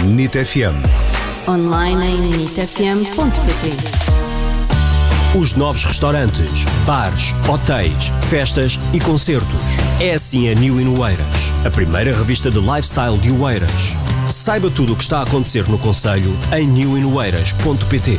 NIT FM. Online em nitfm.pt. Os novos restaurantes, bares, hotéis, festas e concertos. É assim a New in Oeiras, a primeira revista de lifestyle de Oeiras. Saiba tudo o que está a acontecer no concelho em newinoeiras.pt.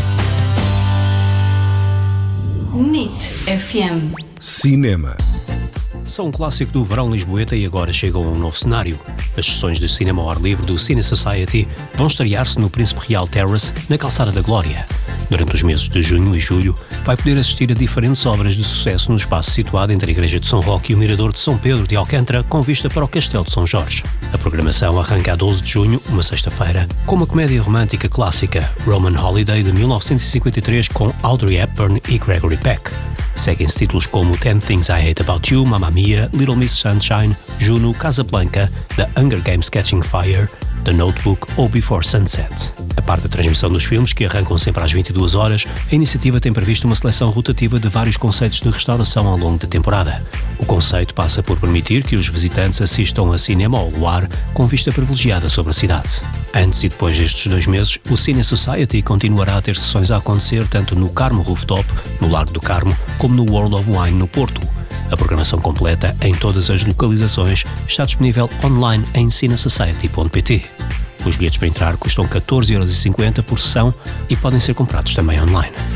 NIT FM. Cinema. São um clássico do verão lisboeta e agora chegam a um novo cenário. As sessões de cinema ao ar livre do Cine Society vão estrear-se no Príncipe Real Terrace, na Calçada da Glória. Durante os meses de junho e julho, vai poder assistir a diferentes obras de sucesso no espaço situado entre a Igreja de São Roque e o Mirador de São Pedro de Alcântara, com vista para o Castelo de São Jorge. A programação arranca a 12 de junho, uma sexta-feira, com uma comédia romântica clássica, Roman Holiday, de 1953, com Audrey Hepburn e Gregory Peck. Seguem-se títulos como 10 Things I Hate About You, Mamma Mia, Little Miss Sunshine, Juno, Casablanca, The Hunger Games Catching Fire, The Notebook ou Before Sunset. A parte da transmissão dos filmes, que arrancam sempre às 22 horas, a iniciativa tem previsto uma seleção rotativa de vários conceitos de restauração ao longo da temporada. O conceito passa por permitir que os visitantes assistam a cinema ao luar com vista privilegiada sobre a cidade. Antes e depois destes 2 meses, o Cine Society continuará a ter sessões a acontecer tanto no Carmo Rooftop, no Largo do Carmo, como no World of Wine, no Porto. A programação completa em todas as localizações está disponível online em cinesociety.pt. Os bilhetes para entrar custam 14,50€ por sessão e podem ser comprados também online.